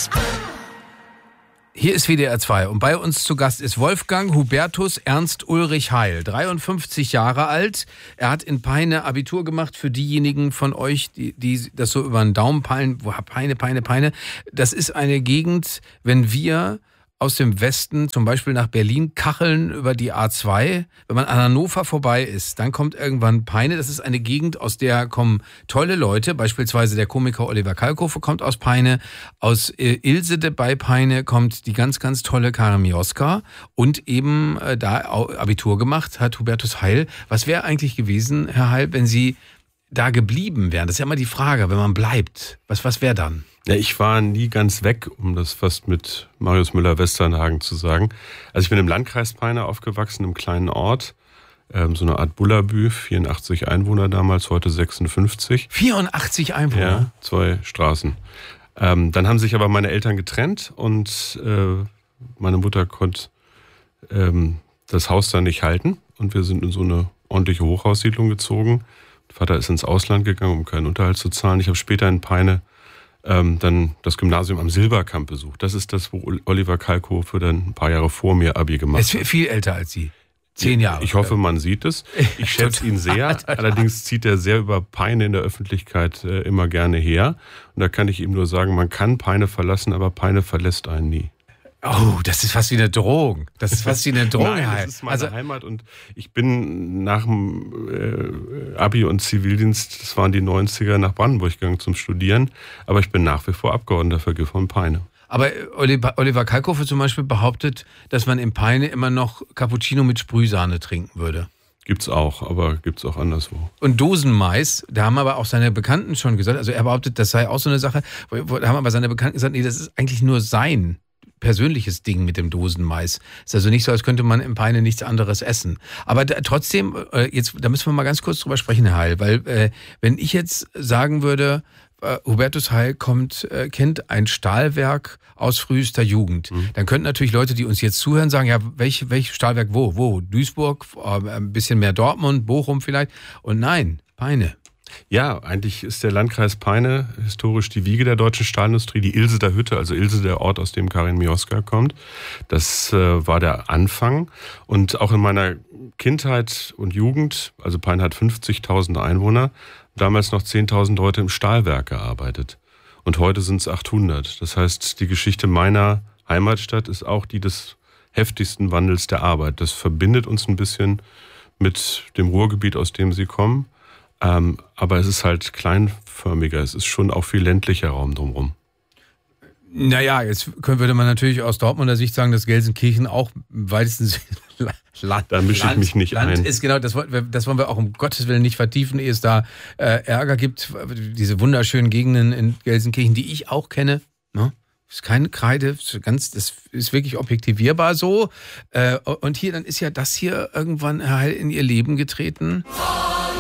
Hier ist WDR 2 und bei uns zu Gast ist Wolfgang Hubertus Ernst Ulrich Heil, 53 Jahre alt. Er hat in Peine Abitur gemacht für diejenigen von euch, die das so über den Daumen peilen. Peine. Das ist eine Gegend, wenn wir aus dem Westen zum Beispiel nach Berlin kacheln über die A2. Wenn man an Hannover vorbei ist, dann kommt irgendwann Peine. Das ist eine Gegend, aus der kommen tolle Leute. Beispielsweise der Komiker Oliver Kalkofe kommt aus Peine. Aus Ilsede bei Peine kommt die ganz, ganz tolle Karin Mioska. Und eben da Abitur gemacht hat Hubertus Heil. Was wäre eigentlich gewesen, Herr Heil, wenn Sie da geblieben wären? Das ist ja immer die Frage, wenn man bleibt. Was wäre dann? Ja, ich war nie ganz weg, um das fast mit Marius Müller-Westernhagen zu sagen. Also ich bin im Landkreis Peine aufgewachsen, im kleinen Ort, so eine Art Bullabü, 84 Einwohner damals, heute 56. 84 Einwohner? Ja, 2 Straßen. Dann haben sich aber meine Eltern getrennt und meine Mutter konnte das Haus dann nicht halten und wir sind in so eine ordentliche Hochhaussiedlung gezogen. Vater ist ins Ausland gegangen, um keinen Unterhalt zu zahlen. Ich habe später in Peine dann das Gymnasium am Silberkamp besucht. Das ist das, wo Oliver Kalkofe dann ein paar Jahre vor mir Abi gemacht hat. Er ist viel älter als Sie. 10 Jahre. Ich hoffe, man sieht es. Ich schätze ihn sehr. Allerdings zieht er sehr über Peine in der Öffentlichkeit immer gerne her. Und da kann ich ihm nur sagen, man kann Peine verlassen, aber Peine verlässt einen nie. Oh, das ist fast wie eine Drohung. Das ist fast wie eine Drohung. Nein, das ist meine Heimat und ich bin nach dem Abi und Zivildienst, das waren die 90er, nach Brandenburg gegangen zum Studieren. Aber ich bin nach wie vor Abgeordneter für GIF und Peine. Aber Oliver Kalkofe zum Beispiel behauptet, dass man in Peine immer noch Cappuccino mit Sprühsahne trinken würde. Gibt's auch, aber gibt's auch anderswo. Und Dosenmais, da haben aber auch seine Bekannten schon gesagt, also er behauptet, das sei auch so eine Sache, da haben aber seine Bekannten gesagt, nee, das ist eigentlich nur sein persönliches Ding mit dem Dosenmais. Ist also nicht so, als könnte man in Peine nichts anderes essen. Aber trotzdem, da müssen wir mal ganz kurz drüber sprechen, Herr Heil, weil wenn ich jetzt sagen würde, Hubertus Heil kennt ein Stahlwerk aus frühester Jugend, dann könnten natürlich Leute, die uns jetzt zuhören, sagen, ja, welches Stahlwerk wo? Duisburg, ein bisschen mehr Dortmund, Bochum vielleicht. Und nein, Peine. Ja, eigentlich ist der Landkreis Peine historisch die Wiege der deutschen Stahlindustrie, die Ilseder Hütte, also Ilse, der Ort, aus dem Karin Mioska kommt. Das war der Anfang. Und auch in meiner Kindheit und Jugend, also Peine hat 50.000 Einwohner, damals noch 10.000 Leute im Stahlwerk gearbeitet. Und heute sind es 800. Das heißt, die Geschichte meiner Heimatstadt ist auch die des heftigsten Wandels der Arbeit. Das verbindet uns ein bisschen mit dem Ruhrgebiet, aus dem sie kommen. Aber es ist halt kleinförmiger. Es ist schon auch viel ländlicher Raum drumherum. Naja, jetzt würde man natürlich aus Dortmunder Sicht sagen, dass Gelsenkirchen auch im weitesten Sinne Land. Da mische ich mich nicht ein. Ist genau, das wollen wir auch um Gottes Willen nicht vertiefen, ehe es da Ärger gibt. Diese wunderschönen Gegenden in Gelsenkirchen, die ich auch kenne. Ne? Ist keine Kreide, das ist wirklich objektivierbar so. Und hier, dann ist ja das hier irgendwann in ihr Leben getreten.